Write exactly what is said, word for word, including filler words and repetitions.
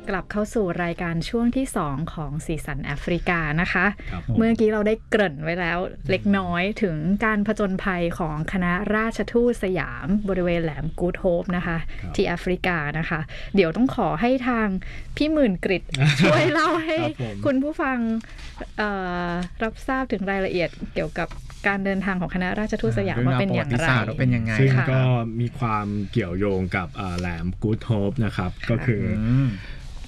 กลับเข้าสู่รายการช่วงที่สองของสีสันแอฟริกานะคะเมื่อกี้เราได้เกริ่นไว้แล้วเล็กน้อยถึงการผจญภัยของคณะราชทูตสยามบริเวณแหลมกู๊ดโฮปนะคะที่แอฟริกานะคะเดี๋ยวต้องขอให้ทางพี่หมื่นกฤษช่วยเล่าให้คุณผู้ฟังรับทราบถึงรายละเอียดเกี่ยวกับการเดินทางของคณะราชทูตสยามว่าเป็นอย่างไรซึ่งก็มีความเกี่ยวโยงกับแหลมกู๊ดโฮปนะครับก็คือ